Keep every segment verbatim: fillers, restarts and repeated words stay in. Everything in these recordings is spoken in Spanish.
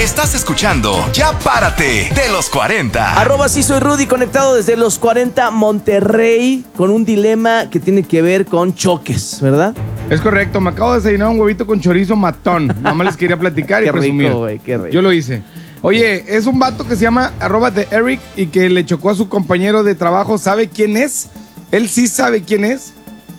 Estás escuchando Ya Párate de los cuarenta. Arroba sí soy Rudy, conectado desde los cuarenta Monterrey, con un dilema que tiene que ver con choques, ¿verdad? Es correcto, me acabo de desayunar un huevito con chorizo matón. Nomás les quería platicar y Qué presumir. rico, güey, qué rico. Yo lo hice. Oye, es un vato que se llama arroba de Eric y que le chocó a su compañero de trabajo. ¿Sabe quién es? Él sí sabe quién es.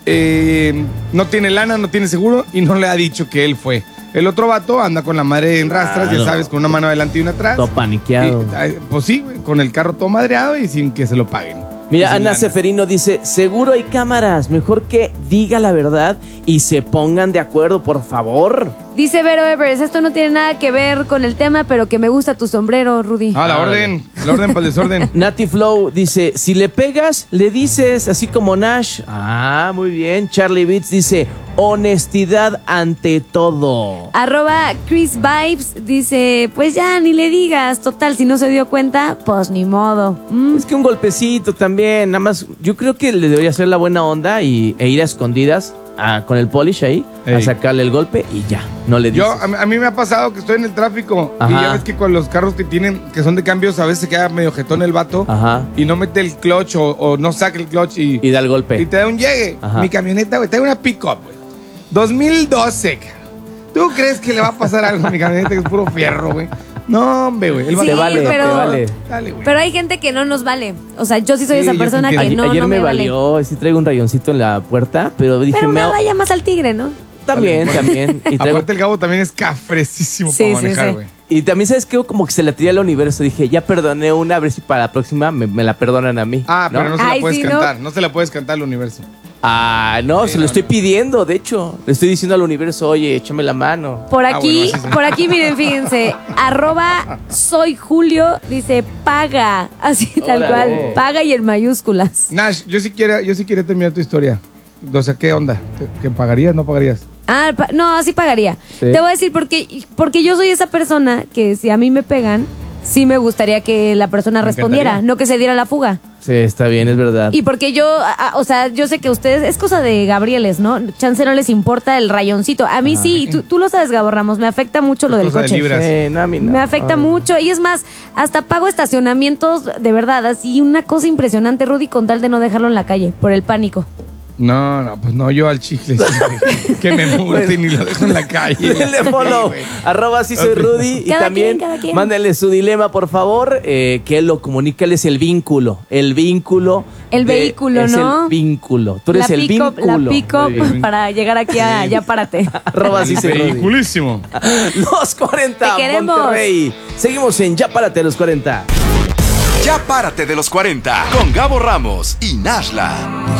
Eh, no tiene lana, no tiene seguro y no le ha dicho que él fue. El otro vato anda con la madre en rastras, Claro. ya sabes, con una mano adelante y una atrás. Todo paniqueado. Y, eh, pues sí, güey, con el carro todo madreado y sin que se lo paguen. Mira, Sin Ana lana. Seferino dice, seguro hay cámaras, mejor que diga la verdad y se pongan de acuerdo, por favor. Dice Vero Evers, esto no tiene nada que ver con el tema, pero que me gusta tu sombrero, Rudy. Ah, la orden, la orden para el desorden. Nati Flow dice, si le pegas, le dices, así como Nash. Ah, muy bien. Charlie Beats dice, honestidad ante todo. Arroba Chris Vibes dice, pues ya ni le digas, total, si no se dio cuenta, pues ni modo. Mm. Es que un golpecito también, nada más, yo creo que le debería hacer la buena onda y, e ir a escondidas a- con el polish ahí, a Ey. sacarle el golpe y ya, no le dices. Yo, a, mí- a mí me ha pasado que estoy en el tráfico y Ajá. ya ves que con los carros que tienen, que son de cambios, a veces se queda medio jetón el vato Ajá. y no mete el clutch o, o no saca el clutch y, Y da el golpe. y te da un llegue. Ajá. Mi camioneta, güey, trae una pick-up, güey. dos mil doce, cara. ¿Tú crees que le va a pasar algo a mi camioneta que es puro fierro, güey? No, hombre, güey. El Sí, te vato- vale, pero- te vale. Dale, güey. Pero hay gente que no nos vale. O sea, yo sí soy Sí, esa yo persona te que entiendo. no, Ayer no me, me, vale. valió, sí traigo un rayoncito en la puerta, pero dije, Pero me una hago- vaya más al tigre, ¿no? también, también. Y, traigo- Aparte el Gabo también es cafrecísimo Sí, para sí, manejar, sí. güey. y también, ¿sabes qué? Como que se la tiré al universo. Dije, ya perdoné una, a ver si para la próxima me, me la perdonan a mí. Ah, pero no se Ay, la puedes sí, ¿no? cantar. ¿no? se la puedes cantar al universo. Ah, no, Sí, se lo no, estoy no. pidiendo, de hecho. Le estoy diciendo al universo, oye, échame la mano. Por Ah, aquí, bueno, sí, sí. por aquí, miren, fíjense, arroba soy Julio, dice paga, así tal Órale. cual, paga y en mayúsculas. Nash, yo sí quiero, yo sí quiero terminar tu historia. O sea, ¿qué onda? ¿Que pagarías no pagarías? Ah, pa- no, así pagaría. Sí. Te voy a decir porque, porque yo soy esa persona que si a mí me pegan, sí me gustaría que la persona Me respondiera, encantaría. no que se diera la fuga. Sí, está bien, es verdad. Y porque yo, a- a- o sea, yo sé que ustedes, es cosa de Gabrieles, ¿no? Chance no les importa el rayoncito. A mí sí, tú, tú lo sabes, Gabo Ramos, me afecta mucho lo Es del cosa de coche. libras. Sí, no, a mí no. Me afecta Ay. mucho. Y es más, hasta pago estacionamientos de verdad. Así una cosa impresionante, Rudy, con tal de no dejarlo en la calle, por el pánico. No, no, pues no, yo al chicle. sí, güey. Que me multen y lo dejo en la calle. Denle follow, Sí, güey. arroba sí soy Rudy. Y Cada también quien, cada quien. mándenle su dilema, por favor, eh, que él lo comunique. Él es el vínculo. El vínculo. El vehículo, es ¿no? el vínculo. Tú eres la el pick-up, vínculo. la pick-up Muy bien. para llegar aquí a Ya Párate. Arroba sí soy Rudy. Vehiculísimo. Los cuarenta, Te queremos. Monterrey. Seguimos en Ya Párate, los cuarenta. Ya Párate de los cuarenta con Gabo Ramos y Nashla.